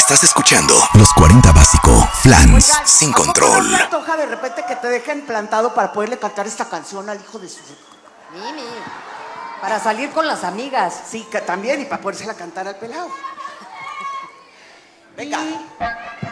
Estás escuchando Los 40 Básico, Flans, Oigan, sin ¿a poco control. no se antoja de repente que te dejen plantado para poderle cantar esta canción al hijo de su... Mimi, para salir con las amigas. Sí, que también, y para podérsela cantar al pelado. Venga.